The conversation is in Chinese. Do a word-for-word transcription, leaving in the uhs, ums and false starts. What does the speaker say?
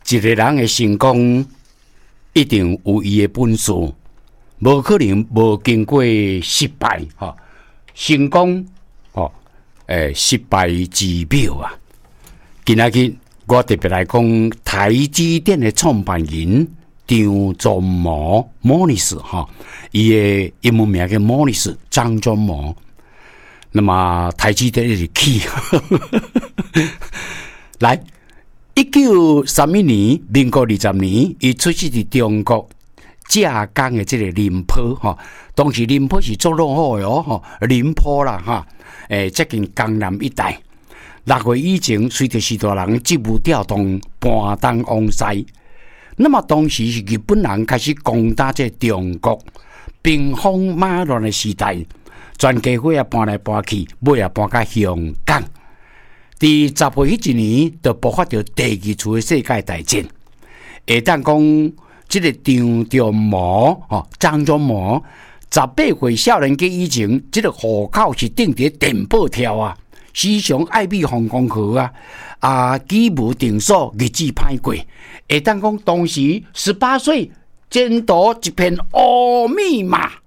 一个人的成功一定有伊的本事，无可能无经过失败哈、哦。成功哦，诶，失败之妙啊！今仔日我特别来讲台积电的创办人张忠谋 Morris 哈，伊的英文名叫 Morris 张忠谋。那么台积电是起，来一九三一年，民国二十年，伊出世伫中国浙江的这个宁波哈，当时宁波是做落好的哦哈，宁波啦哈，诶，接近江南一带。六月以前，随着许多人职务调动，搬东往西。那么当时是日本人开始攻打这中国，兵荒马乱的时代。全家伙也搬来搬去，尾也搬到香港。伫十岁迄一年，就爆发着第二次的世界大战。会当讲，这个张忠谋哦，张忠谋十八岁少年家以前，这个户口是订伫电报条啊，时常爱美航空去啊，啊，机无定所，日子歹过。会当讲，当时十八岁，前途一片乌密码。